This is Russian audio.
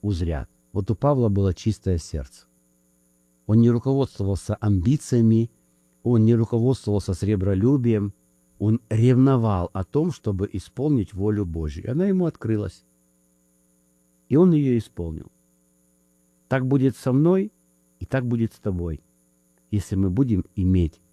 узрят. Вот у Павла было чистое сердце. Он не руководствовался амбициями, он не руководствовался сребролюбием, он ревновал о том, чтобы исполнить волю Божью. И она ему открылась. И он ее исполнил. Так будет со мной, и так будет с тобой, если мы будем иметь